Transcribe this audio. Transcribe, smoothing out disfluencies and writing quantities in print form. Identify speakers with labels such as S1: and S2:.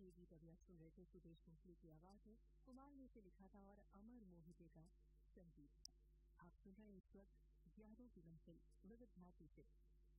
S1: ये गीत अभी आप सुन रहे थे सुदेश मुखली की आवाज है, कुमार ने इसे लिखा था और अमर मोहिते का संगीत था। आप सुन रहे हैं इस वक्त यादों की मंजिल विविध भारती से।